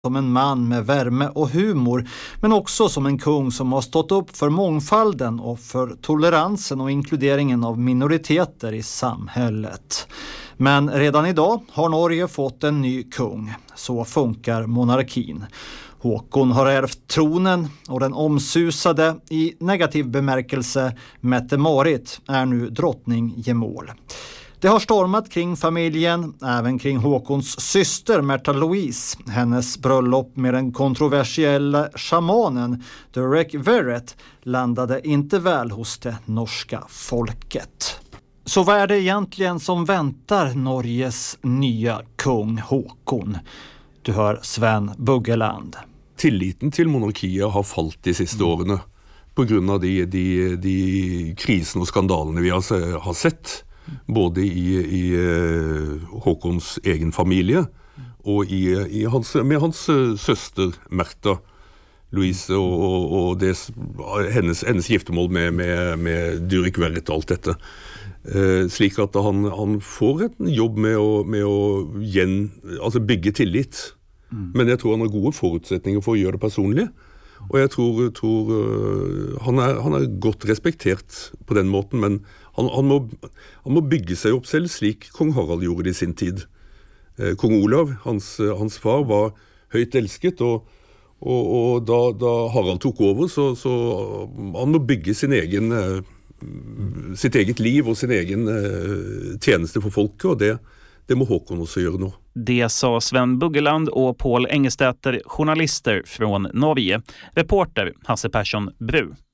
som en man med värme och humor, men också som en kung som har stått upp för mångfalden och för toleransen och inkluderingen av minoriteter i samhället. Men redan idag har Norge fått en ny kung. Så funkar monarkin. Håkon har ärvt tronen och den omsusade, i negativ bemärkelse, Mette-Marit är nu drottning gemål. Det har stormat kring familjen, även kring Håkons syster Märtha Louise. Hennes bröllop med den kontroversiella shamanen Durek Verrett landade inte väl hos det norska folket. Så vad är det egentligen som väntar Norges nya kung Håkon? Du hör Sven Buggeland. Tilliten till monarkiet har fallit de sista åren på grund av de krisen och skandalerna vi har sett. Både i Håkons egen familj och med hans syster Märtha Louise och hennes giftermål med Durek Verrett och allt detta. Slik att han får ett jobb med att bygga tillit. Men jag tror han har goda förutsättningar för att göra det personligt. Och jag tror han är gott respekterat på den måten, men han må bygge sig upp själv slik kung Harald gjorde det i sin tid. Kung Olav, hans far, var högt älskat och da Harald tog över så han må bygge sitt eget liv och sin egen tjänste för folket, och det må Håkon också göra nu. Det sa Sven Buggeland och Paul Engestäter, journalister från Norge. Reporter Hasse Persson Bru.